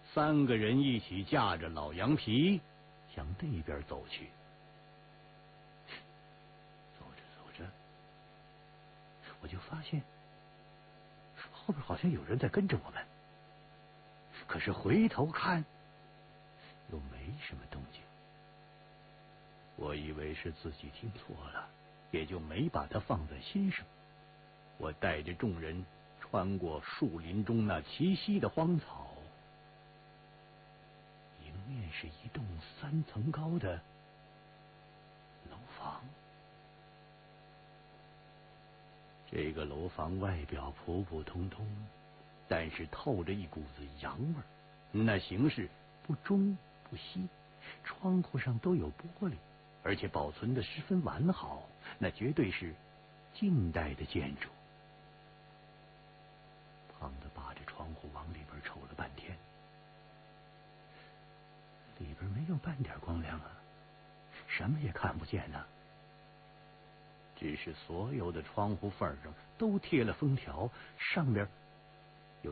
3个人一起架着老羊皮向那边走去。走着走着，我就发现后边好像有人在跟着我们，可是回头看又没什么动静。我以为是自己听错了，也就没把它放在心上。我带着众人穿过树林中那齐膝的荒草，迎面是一栋3层高的楼房。这个楼房外表普普通通，但是透着一股子洋味儿，那形式不中不西，窗户上都有玻璃，而且保存的十分完好，那绝对是近代的建筑。胖子扒着窗户往里边瞅了半天，里边没有半点光亮啊，什么也看不见啊。只是所有的窗户缝上都贴了封条，上边